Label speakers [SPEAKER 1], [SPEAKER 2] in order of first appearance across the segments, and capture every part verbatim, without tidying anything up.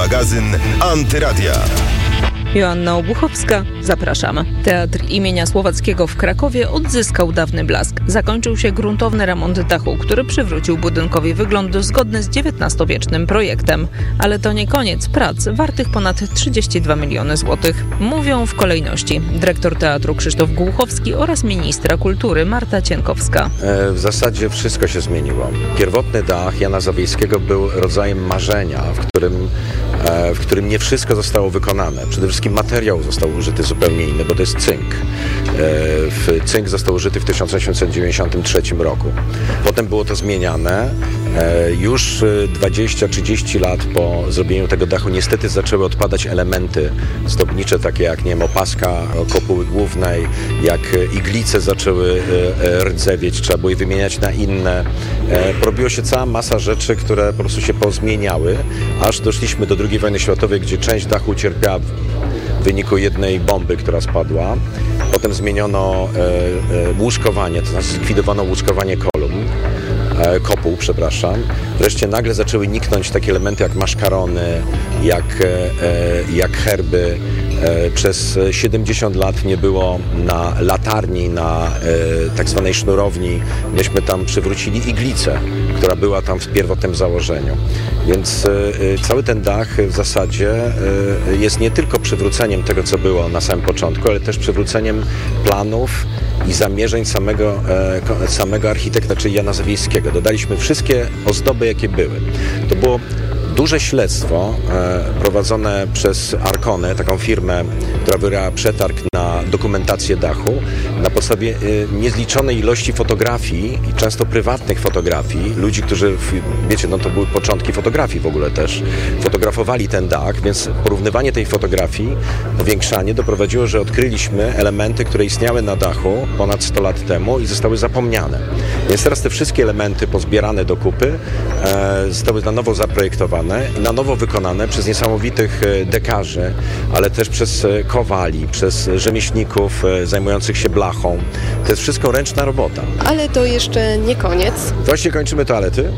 [SPEAKER 1] Magazyn Antyradia.
[SPEAKER 2] Joanna Obuchowska, zapraszam. Teatr imienia Słowackiego w Krakowie odzyskał dawny blask. Zakończył się gruntowny remont dachu, który przywrócił budynkowi wygląd zgodny z dziewiętnastowiecznym projektem. Ale to nie koniec prac wartych ponad trzydzieści dwa miliony złotych. Mówią w kolejności dyrektor teatru Krzysztof Głuchowski oraz ministra kultury Marta Cienkowska.
[SPEAKER 3] W zasadzie wszystko się zmieniło. Pierwotny dach Jana Zawiejskiego był rodzajem marzenia, w którym, w którym nie wszystko zostało wykonane. Przede wszystkim materiał został użyty zupełnie inny, bo to jest cynk. Cynk został użyty w tysiąc osiemset dziewięćdziesiątym trzecim roku. Potem było to zmieniane. Już dwadzieścia trzydzieści lat po zrobieniu tego dachu niestety zaczęły odpadać elementy zdobnicze, takie jak, nie wiem, opaska kopuły głównej, jak iglice zaczęły rdzewieć, trzeba było je wymieniać na inne. Porobiło się cała masa rzeczy, które po prostu się pozmieniały, aż doszliśmy do drugiej wojny światowej, gdzie część dachu ucierpiała w wyniku jednej bomby, która spadła. Potem zmieniono e, e, łóżkowanie, to znaczy zlikwidowano łóżkowanie kolumn, e, kopuł, przepraszam. Wreszcie nagle zaczęły niknąć takie elementy jak maszkarony, jak, e, jak herby. E, przez siedemdziesiąt lat nie było na latarni, na e, tak zwanej sznurowni. Myśmy tam przywrócili iglicę, która była tam w pierwotnym założeniu. Więc e, cały ten dach w zasadzie e, jest nie tylko przywróceniem tego, co było na samym początku, ale też przywróceniem planów i zamierzeń samego, e, samego architekta, czyli Jana Zawiejskiego. Dodaliśmy wszystkie ozdoby, jakie były. To było duże śledztwo e, prowadzone przez Arkonę, taką firmę, która wygrała przetarg na dokumentację dachu, na podstawie e, niezliczonej ilości fotografii i często prywatnych fotografii, ludzi, którzy, wiecie, no to były początki fotografii w ogóle też, fotografowali ten dach, więc porównywanie tej fotografii, powiększanie doprowadziło, że odkryliśmy elementy, które istniały na dachu ponad sto lat temu i zostały zapomniane. Więc teraz te wszystkie elementy pozbierane do kupy e, zostały na nowo zaprojektowane i na nowo wykonane przez niesamowitych dekarzy, ale też przez kowali, przez rzemieślników zajmujących się blachą. To jest wszystko ręczna robota.
[SPEAKER 4] Ale to jeszcze nie koniec.
[SPEAKER 3] Właśnie kończymy toalety,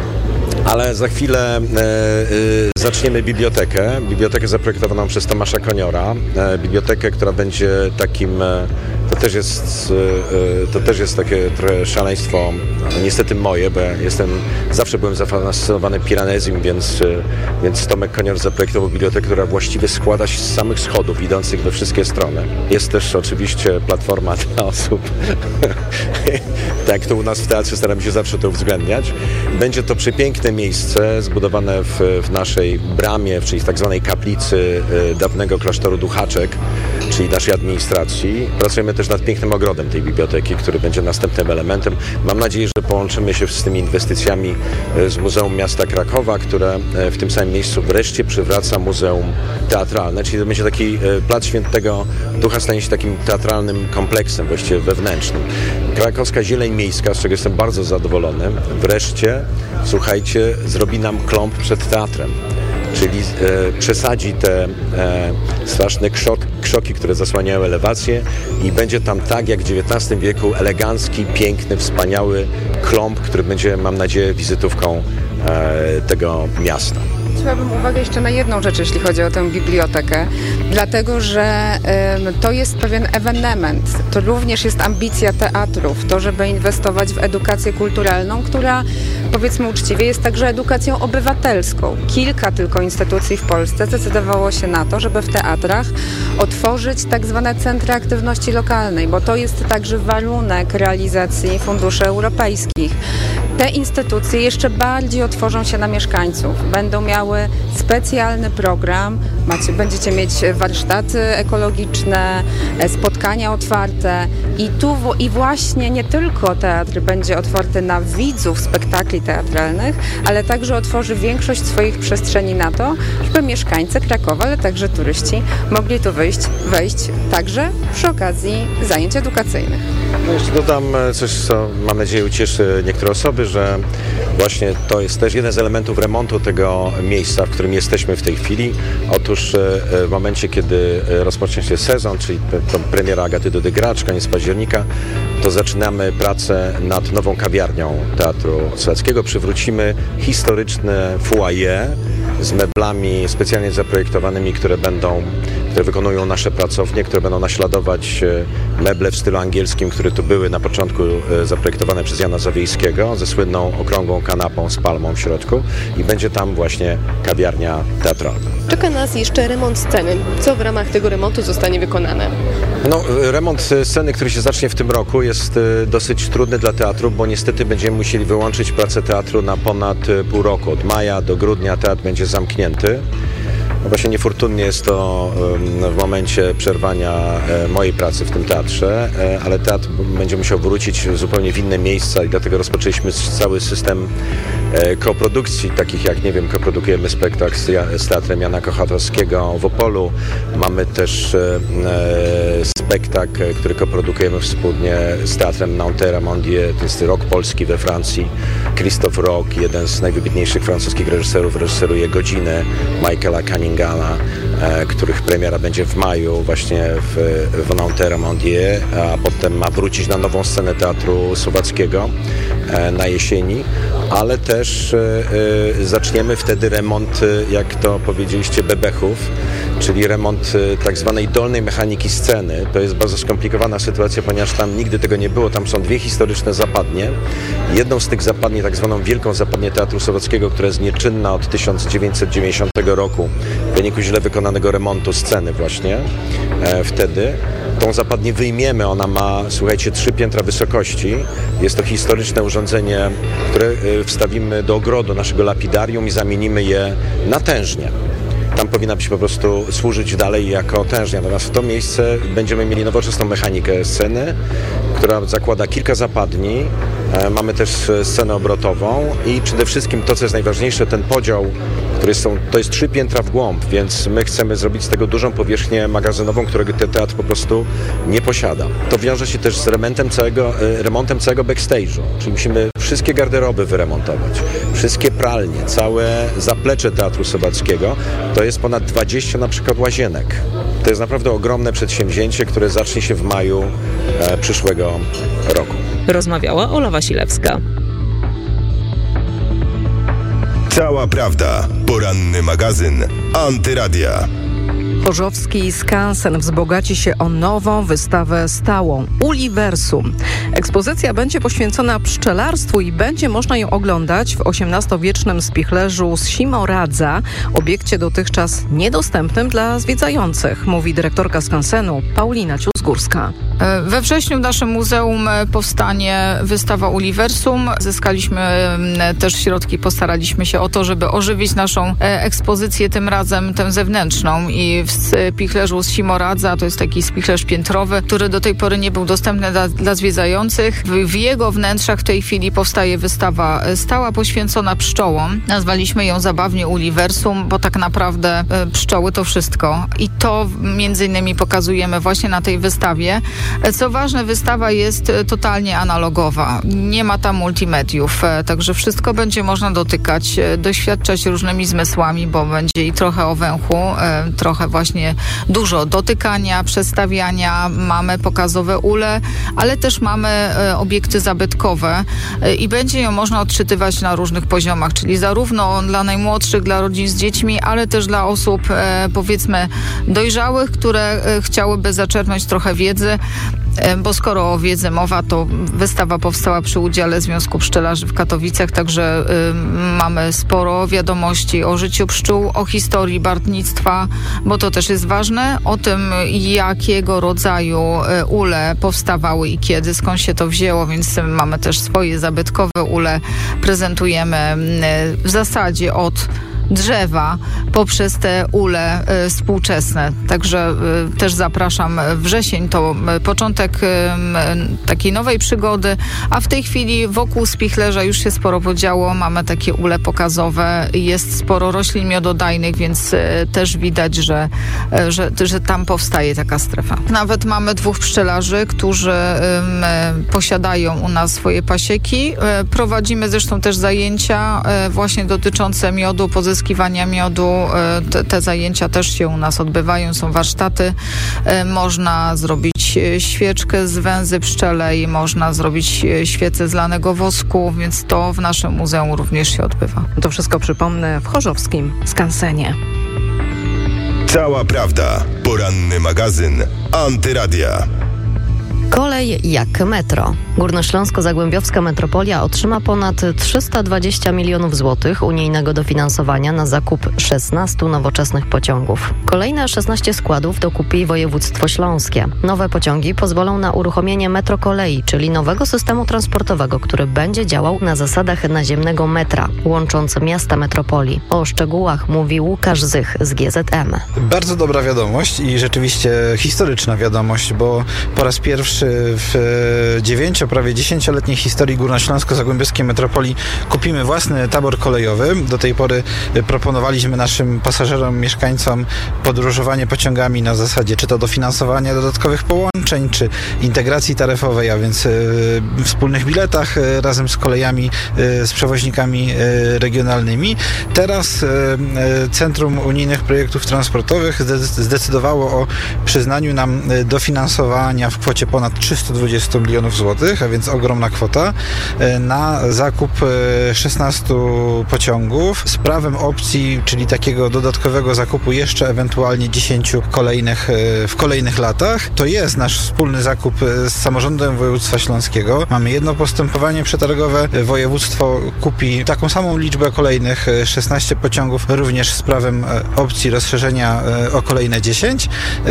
[SPEAKER 3] ale za chwilę e, e, zaczniemy bibliotekę. Bibliotekę zaprojektowaną przez Tomasza Koniora. E, bibliotekę, która będzie takim... E, To też jest, to też jest takie trochę szaleństwo, niestety moje, bo ja jestem, zawsze byłem zafascynowany Piranezim, więc, więc Tomek Konior zaprojektował bibliotekę, która właściwie składa się z samych schodów idących we wszystkie strony. Jest też oczywiście platforma dla osób, tak to u nas w teatrze staramy się zawsze to uwzględniać. Będzie to przepiękne miejsce zbudowane w, w naszej bramie, czyli w tak zwanej kaplicy dawnego klasztoru Duchaczek, czyli naszej administracji. Pracujemy też nad pięknym ogrodem tej biblioteki, który będzie następnym elementem. Mam nadzieję, że połączymy się z tymi inwestycjami z Muzeum Miasta Krakowa, które w tym samym miejscu wreszcie przywraca muzeum teatralne, czyli to będzie taki Plac Świętego Ducha, stanie się takim teatralnym kompleksem, właściwie wewnętrznym. Krakowska Zieleń Miejska, z czego jestem bardzo zadowolony, wreszcie, słuchajcie, zrobi nam klomp przed teatrem. Czyli e, przesadzi te e, straszne krzok, krzoki, które zasłaniają elewację i będzie tam tak jak w dziewiętnastym wieku elegancki, piękny, wspaniały klomp, który będzie, mam nadzieję, wizytówką e, tego miasta.
[SPEAKER 5] Zwróciłabym uwagę jeszcze na jedną rzecz, jeśli chodzi o tę bibliotekę, dlatego że y, to jest pewien ewenement. To również jest ambicja teatrów, to, żeby inwestować w edukację kulturalną, która, powiedzmy uczciwie, jest także edukacją obywatelską. Kilka tylko instytucji w Polsce zdecydowało się na to, żeby w teatrach otworzyć tak zwane centra aktywności lokalnej, bo to jest także warunek realizacji funduszy europejskich. Te instytucje jeszcze bardziej otworzą się na mieszkańców. Będą miały specjalny program, macie, będziecie mieć warsztaty ekologiczne, spotkania otwarte i tu i właśnie nie tylko teatr będzie otwarty na widzów spektakli teatralnych, ale także otworzy większość swoich przestrzeni na to, żeby mieszkańcy Krakowa, ale także turyści mogli tu wyjść, wejść także przy okazji zajęć edukacyjnych.
[SPEAKER 3] No jeszcze dodam coś, co mam nadzieję ucieszy niektóre osoby, że właśnie to jest też jeden z elementów remontu tego miejsca, w którym jesteśmy w tej chwili. Otóż w momencie, kiedy rozpocznie się sezon, czyli premiera Agaty Dudy Gracz, koniec października, to zaczynamy pracę nad nową kawiarnią Teatru Słowackiego. Przywrócimy historyczne foyer z meblami specjalnie zaprojektowanymi, które będą, które wykonują nasze pracownie, które będą naśladować meble w stylu angielskim, które tu były na początku zaprojektowane przez Jana Zawiejskiego ze słynną okrągłą kanapą z palmą w środku i będzie tam właśnie kawiarnia teatralna.
[SPEAKER 4] Czeka nas jeszcze remont sceny. Co w ramach tego remontu zostanie wykonane?
[SPEAKER 3] No, remont sceny, który się zacznie w tym roku, jest dosyć trudny dla teatru, bo niestety będziemy musieli wyłączyć pracę teatru na ponad pół roku. Od maja do grudnia teatr będzie zamknięty. No właśnie niefortunnie jest to w momencie przerwania mojej pracy w tym teatrze, ale teatr będzie musiał wrócić zupełnie w inne miejsca i dlatego rozpoczęliśmy cały system koprodukcji, takich jak, nie wiem, koprodukujemy spektakl z Teatrem Jana Kochanowskiego w Opolu. Mamy też spektakl, który koprodukujemy wspólnie z Teatrem Nanterre-Amandier, to jest rok polski we Francji. Christophe Rock, jeden z najwybitniejszych francuskich reżyserów, reżyseruje Godzinę Michaela Cunninghama, których premiera będzie w maju właśnie w, w Nanterre-Amandier, a potem ma wrócić na nową scenę Teatru Słowackiego na jesieni, ale też y, zaczniemy wtedy remont, jak to powiedzieliście, bebechów, czyli remont y, tak zwanej dolnej mechaniki sceny. To jest bardzo skomplikowana sytuacja, ponieważ tam nigdy tego nie było. Tam są dwie historyczne zapadnie. Jedną z tych zapadni, tak zwaną Wielką Zapadnię Teatru Słowackiego, która jest nieczynna od tysiąc dziewięćset dziewięćdziesiątego roku w wyniku źle wykonanego remontu sceny właśnie e, wtedy. Tą zapadnię wyjmiemy, ona ma, słuchajcie, trzy piętra wysokości. Jest to historyczne urządzenie, które wstawimy do ogrodu naszego lapidarium i zamienimy je na tężnię. Tam powinna być po prostu służyć dalej jako tężnia. Natomiast w to miejsce będziemy mieli nowoczesną mechanikę sceny, która zakłada kilka zapadni. Mamy też scenę obrotową i przede wszystkim to, co jest najważniejsze, ten podział, który są, to jest trzy piętra w głąb, więc my chcemy zrobić z tego dużą powierzchnię magazynową, którego ten teatr po prostu nie posiada. To wiąże się też z remontem całego, remontem całego backstage'u, czyli musimy wszystkie garderoby wyremontować, wszystkie pralnie, całe zaplecze Teatru Słowackiego. To jest ponad dwadzieścia na przykład łazienek. To jest naprawdę ogromne przedsięwzięcie, które zacznie się w maju e, przyszłego roku.
[SPEAKER 2] Rozmawiała Ola Wasilewska.
[SPEAKER 1] Cała prawda. Poranny magazyn Antyradia.
[SPEAKER 6] Chorzowski Skansen wzbogaci się o nową wystawę stałą Uliversum. Ekspozycja będzie poświęcona pszczelarstwu i będzie można ją oglądać w osiemnastowiecznym spichlerzu z Simoradza, obiekcie dotychczas niedostępnym dla zwiedzających, mówi dyrektorka Skansenu Paulina Ciusgórska.
[SPEAKER 7] We wrześniu w naszym muzeum powstanie wystawa Uliversum. Zyskaliśmy też środki, postaraliśmy się o to, żeby ożywić naszą ekspozycję, tym razem tę zewnętrzną, i w spichlerzu z Simoradza, to jest taki spichlerz piętrowy, który do tej pory nie był dostępny dla, dla zwiedzających. W, w jego wnętrzach w tej chwili powstaje wystawa stała poświęcona pszczołom. Nazwaliśmy ją zabawnie Uliversum, bo tak naprawdę pszczoły to wszystko. I to między innymi pokazujemy właśnie na tej wystawie. Co ważne, wystawa jest totalnie analogowa. Nie ma tam multimediów, także wszystko będzie można dotykać, doświadczać różnymi zmysłami, bo będzie i trochę o węchu, trochę właśnie dużo dotykania, przestawiania. Mamy pokazowe ule, ale też mamy obiekty zabytkowe i będzie ją można odczytywać na różnych poziomach, czyli zarówno dla najmłodszych, dla rodzin z dziećmi, ale też dla osób powiedzmy dojrzałych, które chciałyby zaczerpnąć trochę wiedzy. Bo skoro o wiedzy mowa, to wystawa powstała przy udziale Związku Pszczelarzy w Katowicach, także y, mamy sporo wiadomości o życiu pszczół, o historii bartnictwa, bo to też jest ważne, o tym, jakiego rodzaju y, ule powstawały i kiedy, skąd się to wzięło, więc mamy też swoje zabytkowe ule, prezentujemy y, w zasadzie od drzewa poprzez te ule y, współczesne. Także y, też zapraszam. Wrzesień to y, początek y, y, takiej nowej przygody, a w tej chwili wokół spichlerza już się sporo podziało. Mamy takie ule pokazowe. Jest sporo roślin miododajnych, więc y, też widać, że, y, że, że tam powstaje taka strefa. Nawet mamy dwóch pszczelarzy, którzy y, y, posiadają u nas swoje pasieki. Y, prowadzimy zresztą też zajęcia y, właśnie dotyczące miodu, pozyskiwania pozyskiwania miodu. Te, te zajęcia też się u nas odbywają, są warsztaty. Można zrobić świeczkę z węzy pszczelej, można zrobić świecę z lanego wosku, więc to w naszym muzeum również się odbywa.
[SPEAKER 6] To wszystko przypomnę w chorzowskim skansenie.
[SPEAKER 1] Cała prawda. Poranny magazyn Antyradia.
[SPEAKER 8] Kolej jak metro. Górnośląsko-Zagłębiowska Metropolia otrzyma ponad trzysta dwadzieścia milionów złotych unijnego dofinansowania na zakup szesnastu nowoczesnych pociągów. Kolejne szesnaście składów dokupi województwo śląskie. Nowe pociągi pozwolą na uruchomienie metrokolei, czyli nowego systemu transportowego, który będzie działał na zasadach naziemnego metra, łącząc miasta metropolii. O szczegółach mówi Łukasz Zych z G Z M.
[SPEAKER 9] Bardzo dobra wiadomość i rzeczywiście historyczna wiadomość, bo po raz pierwszy w dziewięcio, prawie dziesięcioletniej historii Górnośląsko-Zagłębiowskiej Metropolii kupimy własny tabor kolejowy. Do tej pory proponowaliśmy naszym pasażerom, mieszkańcom podróżowanie pociągami na zasadzie czy to dofinansowania dodatkowych połączeń, czy integracji taryfowej, a więc y, wspólnych biletach y, razem z kolejami, y, z przewoźnikami y, regionalnymi. Teraz y, y, Centrum Unijnych Projektów Transportowych zdecydowało o przyznaniu nam y, dofinansowania w kwocie ponad trzysta dwadzieścia milionów złotych, a więc ogromna kwota, na zakup szesnastu pociągów z prawem opcji, czyli takiego dodatkowego zakupu jeszcze ewentualnie dziesięciu kolejnych w kolejnych latach. To jest nasz wspólny zakup z samorządem województwa śląskiego. Mamy jedno postępowanie przetargowe. Województwo kupi taką samą liczbę kolejnych szesnaście pociągów, również z prawem opcji rozszerzenia o kolejne dziesięć.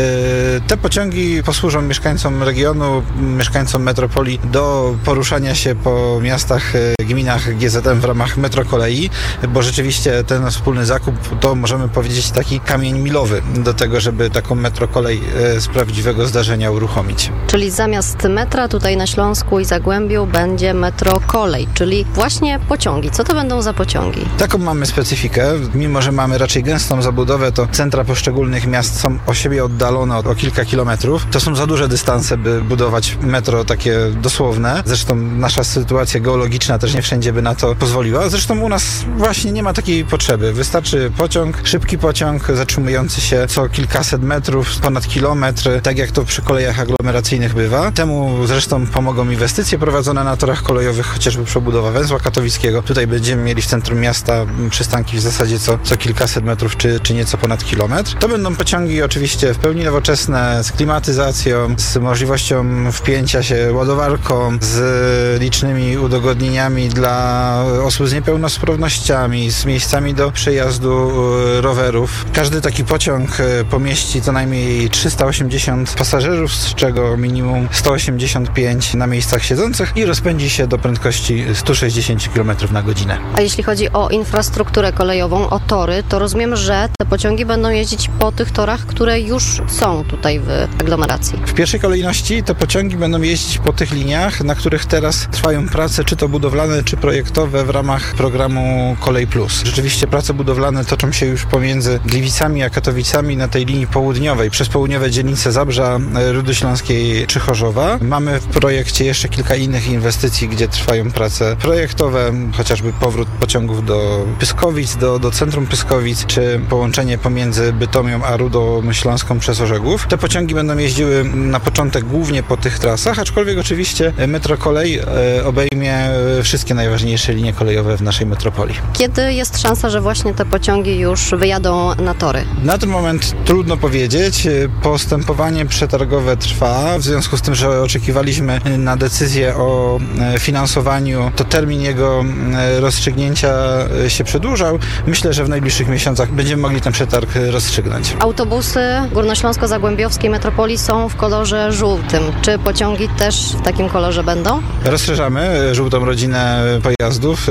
[SPEAKER 9] Te pociągi posłużą mieszkańcom regionu, mieszkańcom metropolii do poruszania się po miastach, gminach G Z M w ramach metrokolei, bo rzeczywiście ten wspólny zakup to możemy powiedzieć taki kamień milowy do tego, żeby taką metrokolej z prawdziwego zdarzenia uruchomić.
[SPEAKER 8] Czyli zamiast metra tutaj na Śląsku i Zagłębiu będzie metrokolej, czyli właśnie pociągi. Co to będą za pociągi?
[SPEAKER 9] Taką mamy specyfikę. Mimo że mamy raczej gęstą zabudowę, to centra poszczególnych miast są o siebie oddalone o kilka kilometrów. To są za duże dystanse, by budować metro takie dosłowne. Zresztą nasza sytuacja geologiczna też nie wszędzie by na to pozwoliła. Zresztą u nas właśnie nie ma takiej potrzeby. Wystarczy pociąg, szybki pociąg, zatrzymujący się co kilkaset metrów, ponad kilometr, tak jak to przy kolejach aglomeracyjnych bywa. Temu zresztą pomogą inwestycje prowadzone na torach kolejowych, chociażby przebudowa węzła katowickiego. Tutaj będziemy mieli w centrum miasta przystanki w zasadzie co, co kilkaset metrów, czy, czy nieco ponad kilometr. To będą pociągi oczywiście w pełni nowoczesne, z klimatyzacją, z możliwością wpięcia się ładowarką, z licznymi udogodnieniami dla osób z niepełnosprawnościami, z miejscami do przejazdu rowerów. Każdy taki pociąg pomieści co najmniej trzysta osiemdziesiąt pasażerów, z czego minimum sto osiemdziesiąt pięć na miejscach siedzących i rozpędzi się do prędkości sto sześćdziesiąt kilometrów na godzinę.
[SPEAKER 8] A jeśli chodzi o infrastrukturę kolejową, o tory, to rozumiem, że te pociągi będą jeździć po tych torach, które już są tutaj w aglomeracji.
[SPEAKER 9] W pierwszej kolejności te pociągi będą jeździć po tych liniach, na których teraz trwają prace, czy to budowlane, czy projektowe w ramach programu Kolej Plus. Rzeczywiście prace budowlane toczą się już pomiędzy Gliwicami a Katowicami na tej linii południowej, przez południowe dzielnice Zabrza, Rudy Śląskiej czy Chorzowa. Mamy w projekcie jeszcze kilka innych inwestycji, gdzie trwają prace projektowe, chociażby powrót pociągów do Pyskowic, do, do centrum Pyskowic, czy połączenie pomiędzy Bytomią a Rudą Śląską przez Orzegów. Te pociągi będą jeździły na początek głównie po tych trasach, aczkolwiek oczywiście metrokolej e, obejmie wszystkie najważniejsze linie kolejowe w naszej metropolii.
[SPEAKER 8] Kiedy jest szansa, że właśnie te pociągi już wyjadą na tory?
[SPEAKER 9] Na ten moment trudno powiedzieć. Postępowanie przetargowe trwa. W związku z tym, że oczekiwaliśmy na decyzję o finansowaniu, to termin jego rozstrzygnięcia się przedłużał. Myślę, że w najbliższych miesiącach będziemy mogli ten przetarg rozstrzygnąć.
[SPEAKER 8] Autobusy Górnośląsko-Zagłębiowskiej Metropolii są w kolorze żółtym. Czy pociągi też w takim kolorze będą?
[SPEAKER 9] Rozszerzamy żółtą rodzinę pojazdów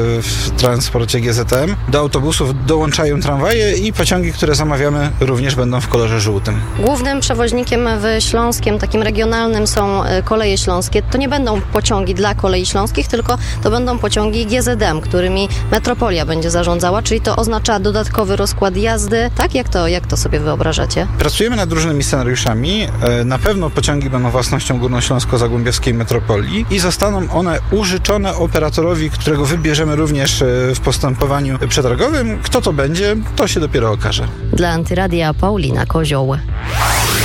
[SPEAKER 9] w transporcie G Z M. Do autobusów dołączają tramwaje i pociągi, które zamawiamy, również będą w kolorze żółtym.
[SPEAKER 8] Głównym przewoźnikiem w Śląskiem, takim regionalnym, są Koleje Śląskie. To nie będą pociągi dla Kolei Śląskich, tylko to będą pociągi G Z M, którymi metropolia będzie zarządzała, czyli to oznacza dodatkowy rozkład jazdy. Tak? Jak to, jak to sobie wyobrażacie?
[SPEAKER 9] Pracujemy nad różnymi scenariuszami. Na pewno pociągi będą własnością Górnośląsko-Zagłębiowskiej Metropolii i zostaną one użyczone operatorowi, którego wybierzemy również w postępowaniu przetargowym. Kto to będzie, to się dopiero okaże.
[SPEAKER 8] Dla Antyradia Paulina Kozioł.